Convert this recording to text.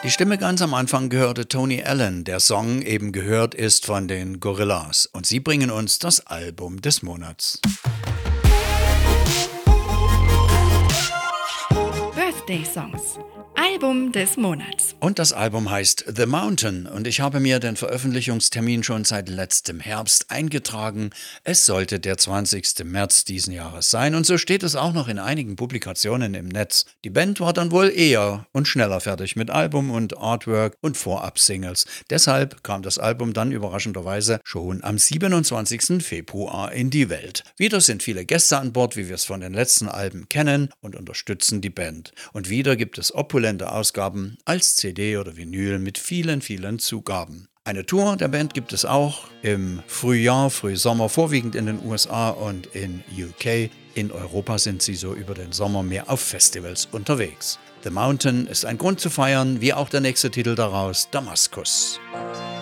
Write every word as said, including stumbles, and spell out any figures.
Die Stimme ganz am Anfang gehörte Tony Allen. Der Song eben gehört ist von den Gorillaz. Und sie bringen uns das Album des Monats. Birthday Songs. Album des Monats. Und das Album heißt The Mountain und ich habe mir den Veröffentlichungstermin schon seit letztem Herbst eingetragen. Es sollte der zwanzigsten März diesen Jahres sein und so steht es auch noch in einigen Publikationen im Netz. Die Band war dann wohl eher und schneller fertig mit Album und Artwork und Vorab-Singles. Deshalb kam das Album dann überraschenderweise schon am siebenundzwanzigsten Februar in die Welt. Wieder sind viele Gäste an Bord, wie wir es von den letzten Alben kennen und unterstützen die Band. Und wieder gibt es opulente Ausgaben als C D oder Vinyl mit vielen, vielen Zugaben. Eine Tour der Band gibt es auch im Frühjahr, Frühsommer, vorwiegend in den U S A und in U K. In Europa sind sie so über den Sommer mehr auf Festivals unterwegs. The Mountain ist ein Grund zu feiern, wie auch der nächste Titel daraus, Damaskus.